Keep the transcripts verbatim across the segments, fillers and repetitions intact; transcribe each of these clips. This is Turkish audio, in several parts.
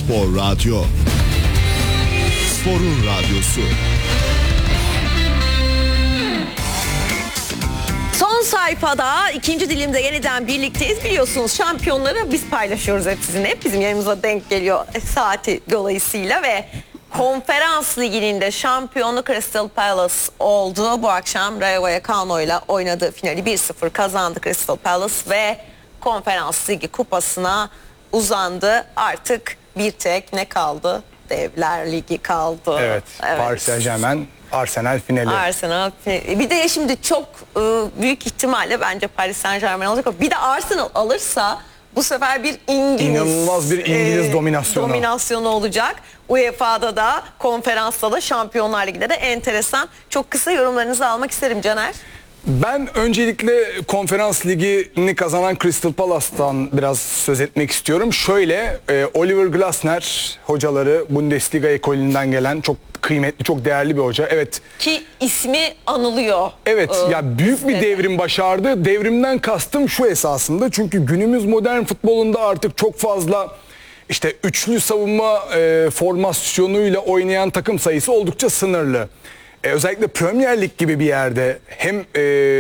Spor Radyo. Sporun radyosu. Son sayfada ikinci dilimde yeniden birlikteyiz. Biliyorsunuz şampiyonları biz paylaşıyoruz hep sizinle. Hep bizim yanımıza denk geliyor saati dolayısıyla ve Konferans Ligi'nin de şampiyonu Crystal Palace oldu. Bu akşam Rayo Vallecano ile oynadığı finali bir sıfır kazandı Crystal Palace ve Konferans Ligi kupasına uzandı. Artık bir tek ne kaldı? Devler Ligi kaldı. Evet, evet. Paris Saint-Germain Arsenal finali. Arsenal finali. Bir de şimdi çok e, büyük ihtimalle bence Paris Saint-Germain olacak. Bir de Arsenal alırsa bu sefer bir İngiliz İnanılmaz bir İngiliz e, dominasyonu. dominasyonu olacak. U E F A'da da, konferansta da, Şampiyonlar Ligi'nde de enteresan. Çok kısa yorumlarınızı almak isterim Caner. Ben öncelikle Konferans Ligi'ni kazanan Crystal Palace'tan biraz söz etmek istiyorum. Şöyle, e, Oliver Glasner hocaları Bundesliga ekolünden gelen çok kıymetli, çok değerli bir hoca. Evet. Ki ismi anılıyor. Evet, Ee, ya büyük bir devrim başardı. Devrimden kastım şu esasında. Çünkü günümüz modern futbolunda artık çok fazla işte üçlü savunma e, formasyonuyla oynayan takım sayısı oldukça sınırlı. Ee, özellikle Premier Lig gibi bir yerde hem e,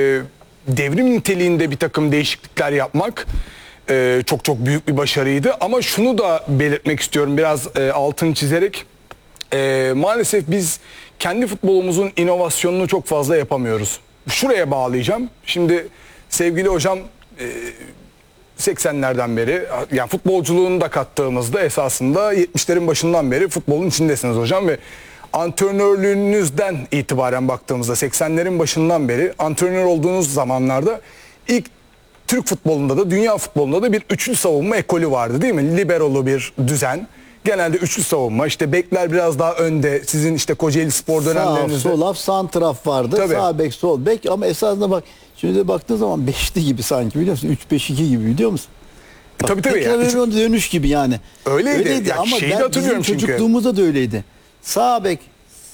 devrim niteliğinde bir takım değişiklikler yapmak e, çok çok büyük bir başarıydı. Ama şunu da belirtmek istiyorum biraz e, altını çizerek. E, maalesef biz kendi futbolumuzun inovasyonunu çok fazla yapamıyoruz. Şuraya bağlayacağım. Şimdi sevgili hocam e, seksenlerden beri, yani futbolculuğunu da kattığımızda esasında yetmişlerin başından beri futbolun içindesiniz hocam ve antrenörlüğünüzden itibaren baktığımızda seksenlerin başından beri antrenör olduğunuz zamanlarda ilk Türk futbolunda da dünya futbolunda da bir üçlü savunma ekolü vardı değil mi? Liberolu bir düzen. Genelde üçlü savunma, işte bekler biraz daha önde, sizin işte Kocaeli Spor dönemlerinizde. Sağ, sol af, santraf vardı. Tabii. Sağ bek, sol bek ama esasında bak şimdi de baktığın zaman beşli gibi sanki, biliyor musun? üç beş iki gibi, biliyor musun? Bak, tabii tabii. tekrar Yani. dönüş gibi yani. Öyleydi. Öyleydi Ya ama şeyi de ben hatırlıyorum bizim çünkü. çocukluğumuzda da öyleydi. Sağ bek,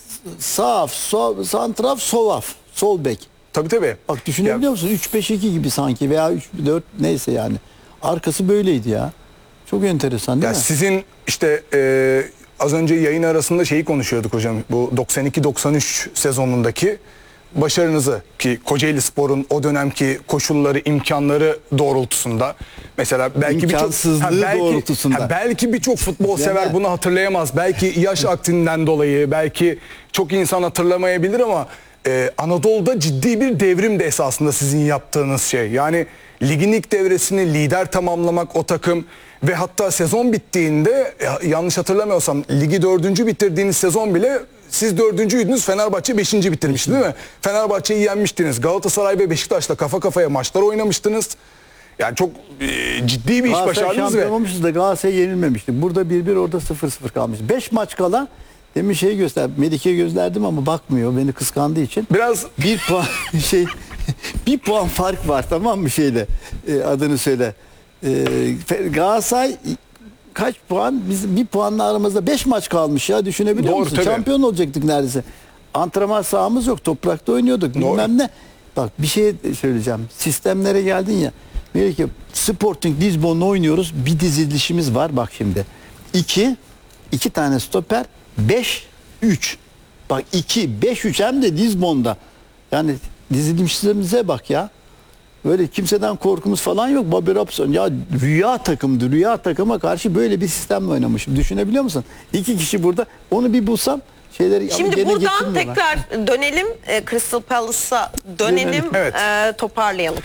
sağ af, sol, santraf, sol af, sol bek. Tabii tabii. Bak düşünebiliyor Ya, musun? üç beş iki gibi sanki veya üç dört neyse yani. Arkası böyleydi ya. Çok enteresan değil ya mi? sizin işte e, az önce yayın arasında şeyi konuşuyorduk hocam. Bu doksan iki doksan üç sezonundaki başarınızı, ki Kocaeli Spor'un o dönemki koşulları, imkanları doğrultusunda mesela belki birçok İmkansızlığı ha, belki, doğrultusunda. ha, belki birçok futbol sever Yani. bunu hatırlayamaz. Belki yaş aktinden dolayı belki çok insan hatırlamayabilir ama e, Anadolu'da ciddi bir devrim de esasında sizin yaptığınız şey. Yani ligin ilk devresini lider tamamlamak o takım ve hatta sezon bittiğinde yanlış hatırlamıyorsam ligi dördüncü bitirdiğiniz sezon bile siz dördüncüydünüz, Fenerbahçe beşinci bitirmişti değil mi? Fenerbahçe'yi yenmiştiniz. Galatasaray ve Beşiktaş'la kafa kafaya maçlar oynamıştınız. Yani çok e, ciddi bir iş Galatasaray başardınız şampiyon ve olmuşuz da Galatasaray yenilmemişti. Burada bir bir, orada sıfır sıfır kalmış. beş maç kala demin şeyi göster, Melike'ye gözlerdim ama bakmıyor beni kıskandığı için. biraz Bir puan şey bir puan fark var, tamam mı şeyle e, adını söyle. E, Galatasaray kaç puan? Biz bir puanla aramızda beş maç kalmış ya, düşünebiliyor Doğru, musun? tabii. Şampiyon olacaktık neredeyse. Antrenman sahamız yok, toprakta oynuyorduk. Doğru. Bilmem ne. Bak bir şey söyleyeceğim. Sistemlere geldin ya. Melike, Sporting Lisbon'la oynuyoruz. Bir dizilişimiz var bak şimdi. iki iki tane stoper, beş üç. Bak iki beş üç hem de Lisbon'da. Yani dizilişimize bak ya. Böyle kimseden korkumuz falan yok. Bobby Robson ya, rüya takımdı. Rüya takıma karşı böyle bir sistemle oynamışım. Düşünebiliyor musun? İki kişi burada. Onu bir bulsam şeyleri Şimdi gene buradan getirmiyorlar. tekrar dönelim. E, Crystal Palace'a dönelim. Dönelim. Evet. E, toparlayalım.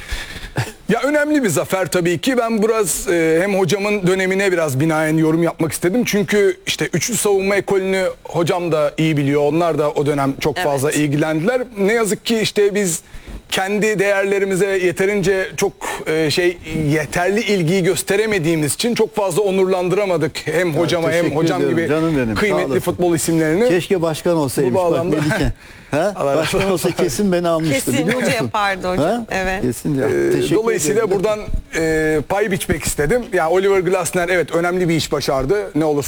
ya önemli bir zafer tabii ki. Ben biraz e, hem hocamın dönemine biraz binaen yorum yapmak istedim. Çünkü işte üçlü savunma ekolünü hocam da iyi biliyor. Onlar da o dönem çok Evet. fazla ilgilendiler. Ne yazık ki işte biz kendi değerlerimize yeterince çok e, şey yeterli ilgiyi gösteremediğimiz için çok fazla onurlandıramadık hem hocama hem teşekkür hocam ediyorum gibi canım benim, sağ kıymetli olasın. futbol isimlerini. Keşke başkan olsaymış. Bu Bak bağlamda- Melike. Ha? Allah razı Başkan olsa kesin beni almıştı, Kesin biliyor hoca musun? yapardı hocam. Ha? Evet. Kesin ya. Ee, Teşekkür Dolayısıyla ederim. buradan e, pay biçmek istedim. Yani Oliver Glasner evet önemli bir iş başardı. Ne olursa